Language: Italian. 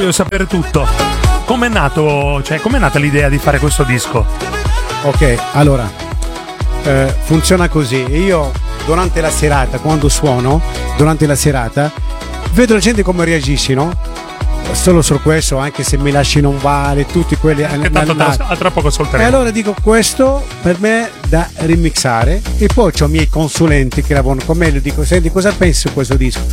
voglio sapere tutto. Com'è nato, cioè com'è nata l'idea di fare questo disco? Ok, allora funziona così. Io durante la serata, quando suono, durante la serata, vedo la gente come reagisce, no? Solo su questo, anche se mi lasci non vale, tutti quelli Che tanto tra poco e solteremo. allora dico questo per me da remixare, e poi ho i miei consulenti che lavorano con me, gli dico: senti, cosa pensi su questo disco?